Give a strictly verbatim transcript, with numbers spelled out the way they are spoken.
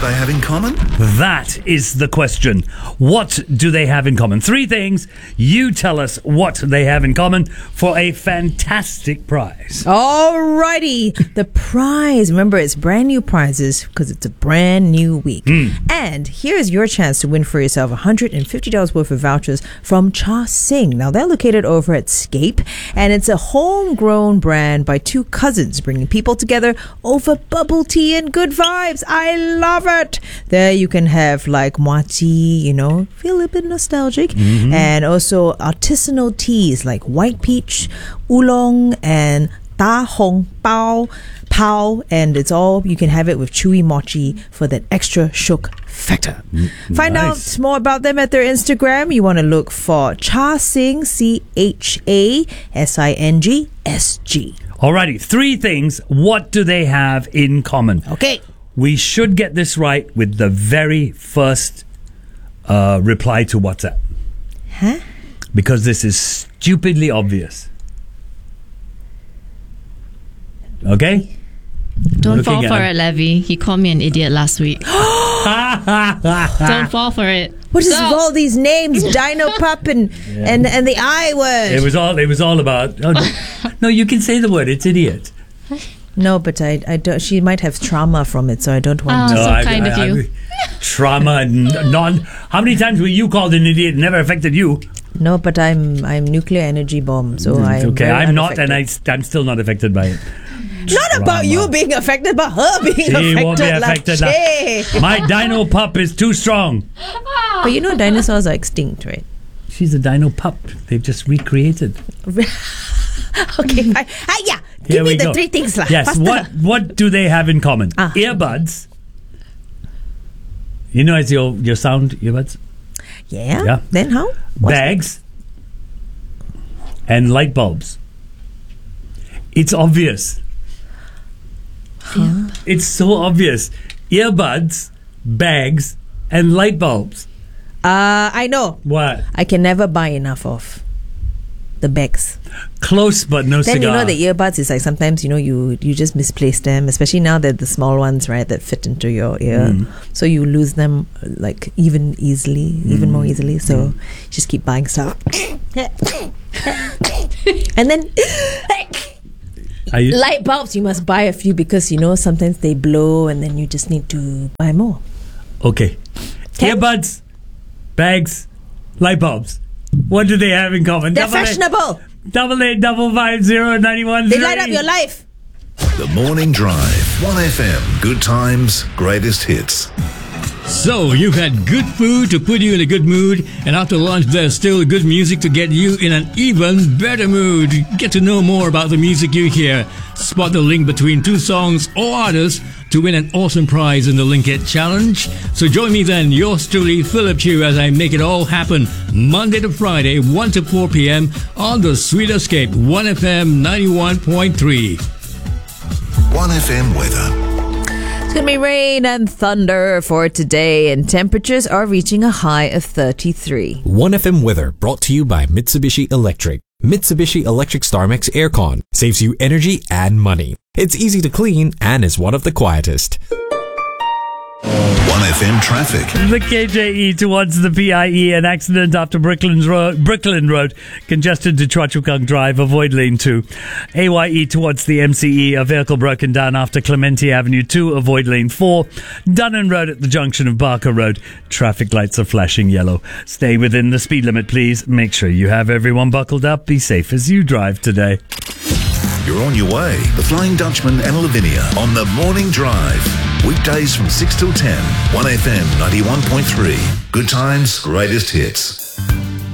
they have in common? That is the question. What do they have in common? Three things. You tell us what they have in common for a fantastic prize. Alrighty. The prize. Remember, it's brand new prizes because it's a brand new week. Mm. And here's your chance to win for yourself one hundred fifty dollars worth of vouchers from Cha Sing. Now, they're located over at Scape, and it's a homegrown brand by two cousins, bringing people together over bubble tea and good vibes. I love it. There you can have like mochi, you know, feel a bit nostalgic, mm-hmm. and also artisanal teas like white peach, oolong, and Da Hong Bao, Pao, and it's all, you can have it with chewy mochi for that extra shook factor. Mm, Find nice. out more about them at their Instagram. You want to look for Cha Sing, C H A S I N G S G. Alrighty, three things. What do they have in common? Okay. We should get this right with the very first uh, reply to WhatsApp. Huh? Because this is stupidly obvious. Okay? Don't fall for it, Levy. He called me an idiot last week. Don't fall for it. What is no. with all these names? Dino Pup and, yeah. and and the I word. It was all. It was all about. Oh, no, no, you can say the word. It's idiot. No, but I, I don't. She might have trauma from it, so I don't want. Oh, to. so no, kind I, of I, you. I, trauma and non. How many times were you called an idiot? It never affected you. No, but I'm I'm nuclear energy bomb, so I. Okay, I'm not, and I, I'm still not affected by it. Not Drama. about you being affected, but her being she affected. Won't be affected. Like, my dino pup is too strong. But you know dinosaurs are extinct, right? She's a dino pup. They've just recreated. Okay, I, I, yeah. Give Here me the go. three things. La. Yes, Faster. what what do they have in common? Ah. Earbuds. You know, it's your, your sound earbuds? Yeah. Yeah. Then how? What's Bags. And light bulbs. It's obvious. Huh? It's so obvious. Earbuds, bags, and light bulbs. Uh, I know. What? I can never buy enough of the bags. Close, but no then cigar. You know the earbuds is like sometimes you know you you just misplace them, especially now that the small ones, right, that fit into your ear, Mm. so you lose them like even easily, mm. even more easily. So mm. you just keep buying stuff, and then. You, light bulbs, you must buy a few because you know sometimes they blow and then you just need to buy more. Okay. Can? Earbuds, bags, light bulbs. What do they have in common? They're double fashionable. Eight, double eight, double five, zero, ninety-one. They light up your life. The Morning Drive. one F M. Good times, greatest hits. So, you've had good food to put you in a good mood, and after lunch there's still good music to get you in an even better mood. Get to know more about the music you hear. Spot the link between two songs or artists to win an awesome prize in the Link It Challenge. So join me then, yours truly, Philip Chew, as I make it all happen Monday to Friday, one to four p.m. on the Sweet Escape, one F M ninety-one point three. one F M weather. It's going to be rain and thunder for today, and temperatures are reaching a high of thirty-three. one F M weather brought to you by Mitsubishi Electric. Mitsubishi Electric StarMax Aircon saves you energy and money. It's easy to clean and is one of the quietest. one F M traffic. The K J E towards the P I E, an accident after Brooklyn Road, Brooklyn Road, congested to Chua Chu Kang Drive, avoid lane two. A Y E towards the M C E, a vehicle broken down after Clementi Avenue two, avoid lane four. Dunnan Road at the junction of Barker Road, traffic lights are flashing yellow. Stay within the speed limit, please. Make sure you have everyone buckled up. Be safe as you drive today. You're on your way. The Flying Dutchman and Lavinia on the Morning Drive. Weekdays from six till ten. one F M ninety-one point three. Good times, greatest hits.